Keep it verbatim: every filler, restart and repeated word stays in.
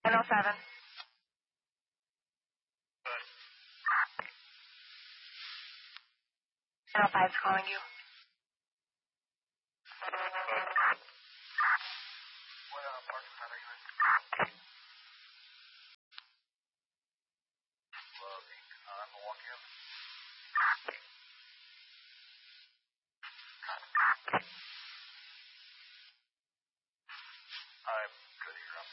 one oh seven. one oh five's calling you. What uh, parking lot are you in?